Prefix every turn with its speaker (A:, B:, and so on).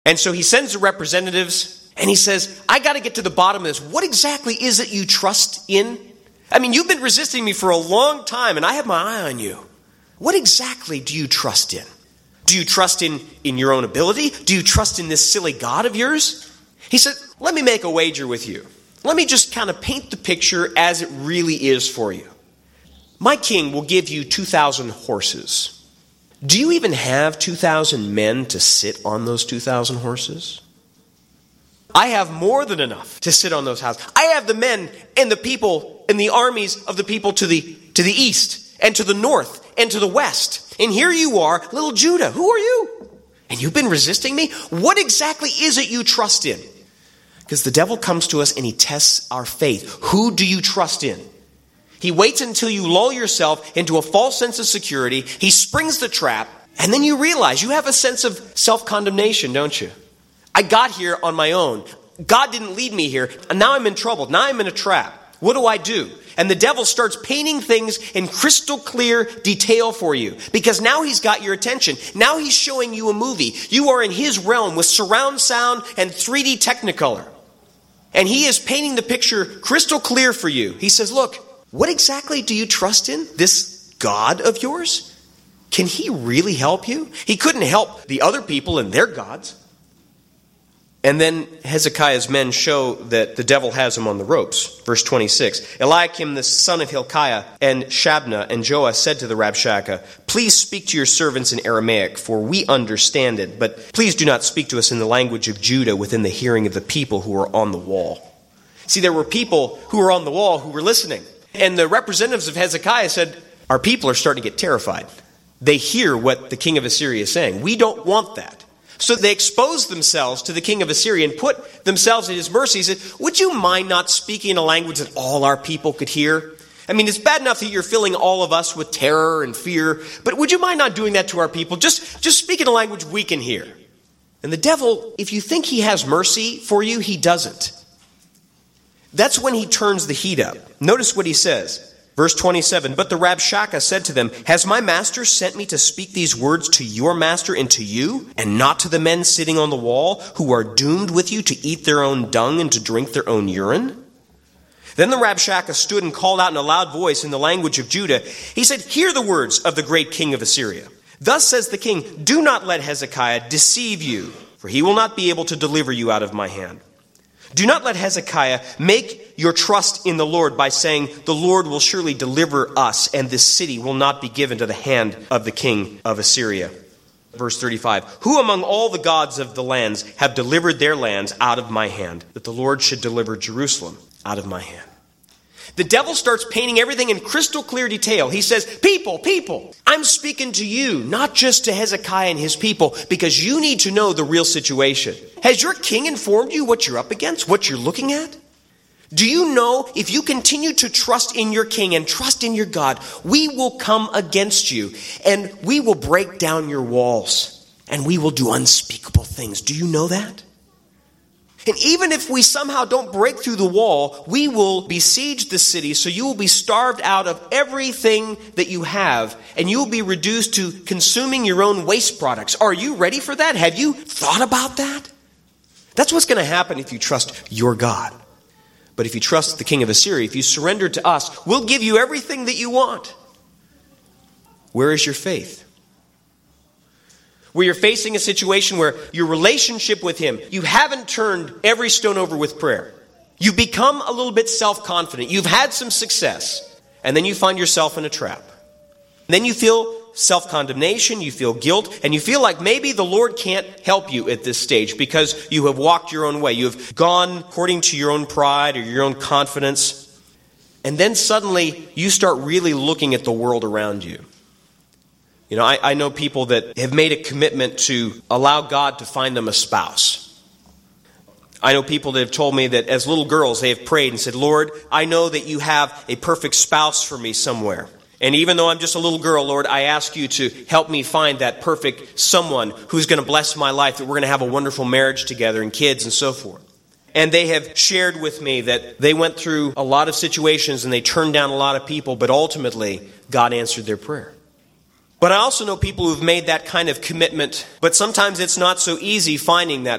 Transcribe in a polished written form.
A: And so he sends the representatives and he says, I got to get to the bottom of this. What exactly is it you trust in? I mean, you've been resisting me for a long time and I have my eye on you. What exactly do you trust in? Do you trust in your own ability? Do you trust in this silly God of yours? He said, let me make a wager with you. Let me just kind of paint the picture as it really is for you. My king will give you 2,000 horses. Do you even have 2,000 men to sit on those 2,000 horses? I have more than enough to sit on those houses. I have the men and the people and the armies of the people to the east and to the north and to the west. And here you are, little Judah. Who are you? And you've been resisting me? What exactly is it you trust in? Because the devil comes to us and he tests our faith. Who do you trust in? He waits until you lull yourself into a false sense of security. He springs the trap. And then you realize you have a sense of self-condemnation, don't you? I got here on my own. God didn't lead me here. And now I'm in trouble. Now I'm in a trap. What do I do? And the devil starts painting things in crystal clear detail for you. Because now he's got your attention. Now he's showing you a movie. You are in his realm with surround sound and 3D Technicolor. And he is painting the picture crystal clear for you. He says, look, what exactly do you trust in? This God of yours? Can he really help you? He couldn't help the other people and their gods. And then Hezekiah's men show that the devil has him on the ropes. Verse 26, Eliakim the son of Hilkiah and Shabna and Joah said to the Rabshakeh, please speak to your servants in Aramaic, for we understand it. But please do not speak to us in the language of Judah within the hearing of the people who are on the wall. See, there were people who were on the wall who were listening. And the representatives of Hezekiah said, our people are starting to get terrified. They hear what the king of Assyria is saying. We don't want that. So they exposed themselves to the king of Assyria and put themselves at his mercy. He said, would you mind not speaking in a language that all our people could hear? I mean, it's bad enough that you're filling all of us with terror and fear, but would you mind not doing that to our people? Just speak in a language we can hear. And the devil, if you think he has mercy for you, he doesn't. That's when he turns the heat up. Notice what he says. Verse 27, but the Rabshakeh said to them, has my master sent me to speak these words to your master and to you, and not to the men sitting on the wall who are doomed with you to eat their own dung and to drink their own urine? Then the Rabshakeh stood and called out in a loud voice in the language of Judah. He said, hear the words of the great king of Assyria. Thus says the king, do not let Hezekiah deceive you, for he will not be able to deliver you out of my hand. Do not let Hezekiah make your trust in the Lord by saying, the Lord will surely deliver us, and this city will not be given to the hand of the king of Assyria. Verse 35, who among all the gods of the lands have delivered their lands out of my hand, that the Lord should deliver Jerusalem out of my hand? The devil starts painting everything in crystal clear detail. He says, people, I'm speaking to you, not just to Hezekiah and his people, because you need to know the real situation. Has your king informed you what you're up against, what you're looking at? Do you know if you continue to trust in your king and trust in your God, we will come against you and we will break down your walls and we will do unspeakable things. Do you know that? And even if we somehow don't break through the wall, we will besiege the city, so you will be starved out of everything that you have, and you will be reduced to consuming your own waste products. Are you ready for that? Have you thought about that? That's what's going to happen if you trust your God. But if you trust the king of Assyria, if you surrender to us, we'll give you everything that you want. Where is your faith? Where you're facing a situation where your relationship with him, you haven't turned every stone over with prayer. You've become a little bit self-confident. You've had some success. And then you find yourself in a trap. And then you feel self-condemnation, you feel guilt, and you feel like maybe the Lord can't help you at this stage because you have walked your own way. You have gone according to your own pride or your own confidence. And then suddenly you start really looking at the world around you. You know, I know people that have made a commitment to allow God to find them a spouse. I know people that have told me that as little girls, they have prayed and said, Lord, I know that you have a perfect spouse for me somewhere. And even though I'm just a little girl, Lord, I ask you to help me find that perfect someone who's going to bless my life, that we're going to have a wonderful marriage together and kids and so forth. And they have shared with me that they went through a lot of situations and they turned down a lot of people, but ultimately God answered their prayer. But I also know people who've made that kind of commitment, but sometimes it's not so easy finding that